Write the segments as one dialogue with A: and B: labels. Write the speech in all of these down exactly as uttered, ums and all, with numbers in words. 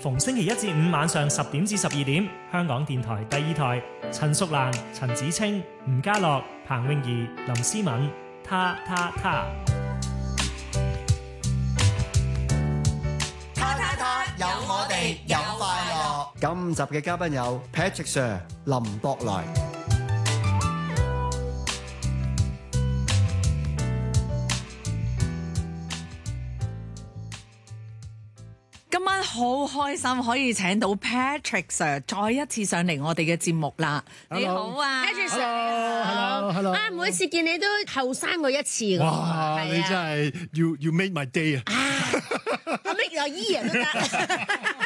A: 逢星期一至五晚上十點至十二點，香港電台第二台，陳淑蘭、陳子清、吳家樂、彭詠儀、林思敏，他他他。
B: 他他他，有我哋有快樂。
C: 今集嘅嘉賓有 Patrick Sir 林博來。
D: 今晚好開心可以請到 Patrick Sir 再一次上嚟我哋嘅節目啦！你好啊
E: Patrick Sir，Hello，Hello，啊，每次見你都後生過一次㗎。
F: 哇！你真係 you you made my day 啊！
E: 我 make your year 都得。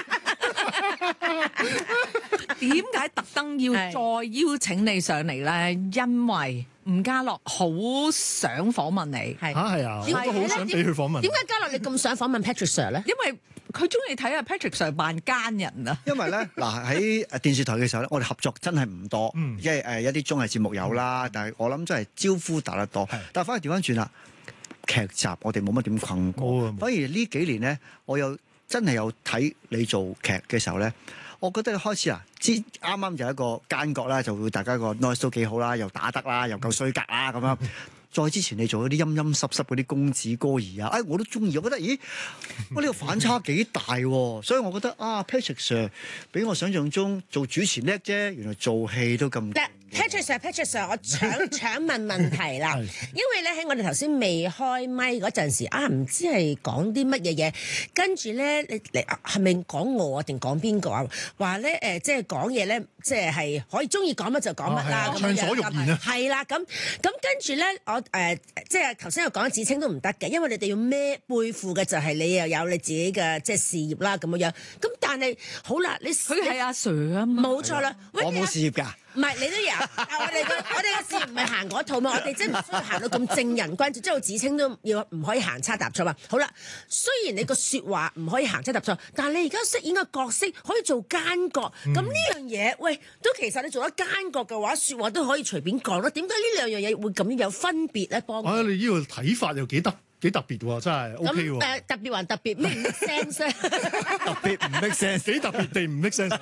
D: 點解特登要再邀請你上嚟咧？因為吳家樂好想訪問你，
F: 嚇係啊！我都好想俾佢訪問。
E: 點解家樂你咁想訪問 Patrick Sir 咧？
D: 因為佢中意睇下 Patrick Sir 扮奸人啊！
C: 因為咧嗱喺電視台嘅時候咧，我哋合作真係唔多，
F: 嗯、
C: 即係誒一啲綜藝節目有啦，但係我諗真係招呼打得多。但係反而調翻轉啦，劇集我哋冇乜點困過。反而呢幾年咧，我又真係有睇你做劇嘅時候咧，我覺得你開始啊，之啱啱就一個奸角啦，就會大家個 noise 都幾好啦，又打得啦，又夠衰格啦咁樣。再之前你做嗰啲陰陰濕濕嗰啲公子哥兒啊，哎我都中意，我覺得咦，我呢個反差幾大喎，所以我覺得啊 Patrick Sir 比我想象中做主持叻啫，原來做戲都咁。
E: Patrick Sir，Patrick Sir， 我搶搶問問題啦，因為咧喺我哋頭先未開咪嗰陣時啊，唔知係講啲乜嘢嘢，跟住咧你你係咪講我定講邊個啊？話咧誒，即係講嘢咧，即係係可以中意講乜就講乜啦，咁樣
F: 暢所欲言啊！
E: 係啦，咁咁跟住咧，我誒即係頭先又講子清都唔得嘅，因為你哋要孭背負嘅就係你又有你自己嘅即係事業啦咁樣樣。咁但係好啦，你
D: 佢係阿 Sir 啊嘛，
E: 冇錯啦，
C: 我冇事業㗎。
E: 唔係你都有，但我哋個我哋個事唔係行嗰套嘛，我哋真係唔需要行到咁正人君子，即係子清都要唔可以行差踏錯嘛。好啦，雖然你個説話唔可以行差踏錯，但係你而家飾演嘅角色可以做奸角，咁呢、嗯、樣嘢，喂，都其實你做咗奸角嘅話，説話都可以隨便講咯。點解呢兩樣嘢會咁樣有分別咧？幫
F: 啊，你呢個睇法又幾得幾特別喎，真係 OK 喎。
E: 咁誒特別還特別咩 make sense？
C: 特別唔 make sense，
F: 幾特別地唔 make sense。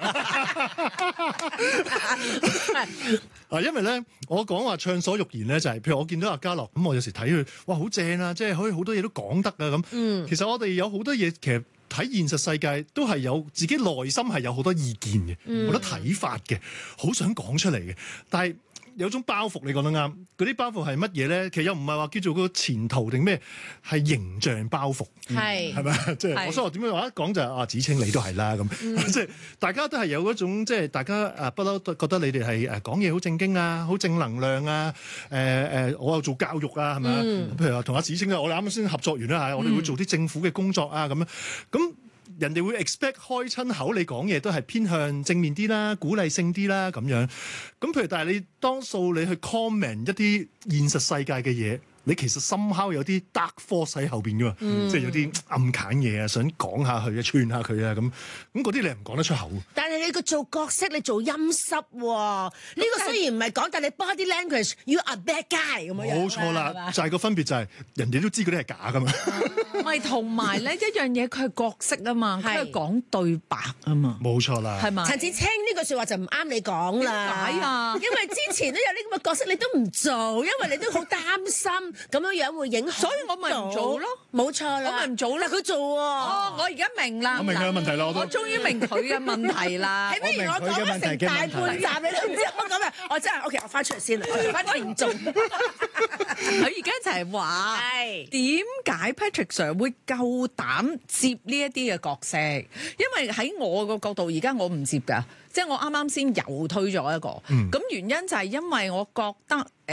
F: 啊，因為咧，我講話暢所欲言咧，就係、是、譬如我見到阿家樂咁，我有時睇佢，哇，好正啊！即係可以好多嘢都講得啊咁。嗯，其實我哋有好多嘢，其實睇現實世界都係有自己內心係有好多意見嘅，好、嗯、多睇法嘅，好想講出嚟嘅，但係有種包袱，你講得啱。嗰啲包袱係乜嘢咧？其實又唔係話叫做個前途定咩，係形象包袱，係係咪？即係我所以我點樣話一講就係、是、啊，子清你都係啦咁，即係、嗯、大家都係有嗰種即係大家誒不嬲都覺得你哋係誒講嘢好正經啊，好正能量啊，誒、呃、誒我又做教育啊，係咪啊？嗯、譬如話同阿子清啊，我哋啱啱先合作完啦嚇，我哋會做啲政府嘅工作啊咁樣咁。人哋會 expect 開親口，你講嘢都係偏向正面啲啦，鼓勵性啲啦咁樣。咁譬如，但係你當數你去 comment 一啲現實世界嘅嘢，你其實somehow有啲 dark force 喺後邊噶嘛，嗯、即係有啲暗砍嘢啊，想講下佢啊，串下佢啊咁。咁嗰啲你唔講得出口。但係你個做角色，你做陰濕喎、哦。呢、這個雖然唔係講，但係 body language，you are bad guy 咁樣。冇錯啦，就係個分別就係、是、人哋都知嗰啲係假噶嘛。
D: 唔係同埋咧一樣嘢，佢係角色啊嘛，佢係講對白啊嘛。冇錯啦，係嘛？陳子清呢句説話就唔啱你講啦。點解啊？因為之前都有呢咁嘅角色，你都唔做，因為你都好擔心。咁樣樣會影響，所以我咪唔做咯。冇錯啦，我咪唔做啦。佢做喎。哦，我而家明啦。我明佢嘅問題啦，我都。我終於明佢嘅問題啦。係不如我講咗成大半集，你都唔知我講咩？我真係 OK，我翻出嚟先啦，我翻聽眾。佢而家就係話，點解 Patrick Sir 會夠膽接呢一啲嘅角色？因為喺我個角度，而家我唔接㗎。即係我啱啱先又推咗一個，咁、嗯、原因就係因為我覺得誒、